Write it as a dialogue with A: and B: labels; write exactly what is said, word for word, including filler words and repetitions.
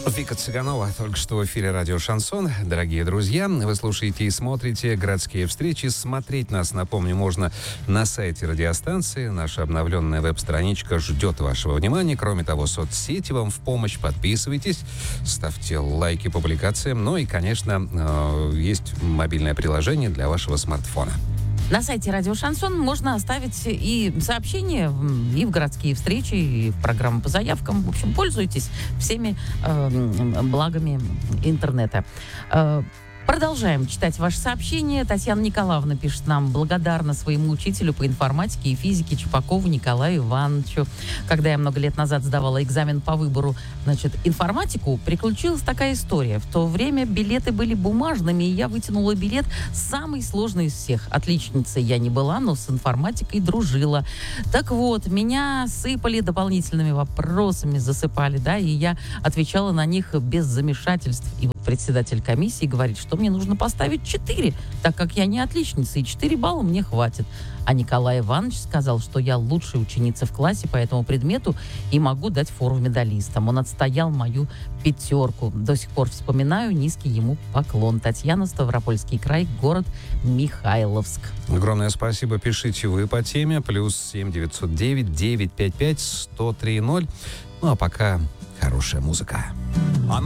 A: Вика Цыганова только что в эфире радио «Шансон». Дорогие друзья, вы слушаете и смотрите «Городские встречи». Смотреть нас, напомню, можно на сайте радиостанции. Наша обновленная веб-страничка ждет вашего внимания. Кроме того, соцсети вам в помощь. Подписывайтесь, ставьте лайки публикациям. Ну и, конечно, есть мобильное приложение для вашего смартфона.
B: На сайте «Радио Шансон» можно оставить и сообщения, и в городские встречи, и в программу по заявкам. В общем, пользуйтесь всеми э, благами интернета. Э, Продолжаем читать ваши сообщения. Татьяна Николаевна пишет нам: благодарна своему учителю по информатике и физике Чупакову Николаю Ивановичу. Когда я много лет назад сдавала экзамен по выбору, значит, информатику, приключилась такая история. В то время билеты были бумажными, и я вытянула билет самый сложный из всех. Отличницей я не была, но с информатикой дружила. Так вот, меня сыпали дополнительными вопросами, засыпали, да, и я отвечала на них без замешательств. И вот председатель комиссии говорит, что мне нужно поставить четыре, так как я не отличница, и четыре балла мне хватит. А Николай Иванович сказал, что я лучшая ученица в классе по этому предмету и могу дать фору медалистам. Он отстоял мою пятерку. До сих пор вспоминаю, низкий ему поклон. Татьяна, Ставропольский край, город Михайловск.
A: Огромное спасибо. Пишите вы по теме. Плюс семь девятьсот девять девятьсот пятьдесят пять сто три ноль. Ну а пока хорошая музыка.